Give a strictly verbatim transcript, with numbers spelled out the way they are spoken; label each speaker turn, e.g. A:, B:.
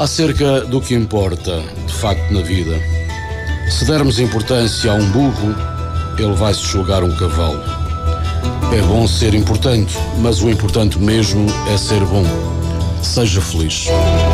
A: Acerca do que importa, de facto, na vida. Se dermos importância a um burro, ele vai se julgar um cavalo. É bom ser importante, mas o importante mesmo é ser bom. Seja feliz.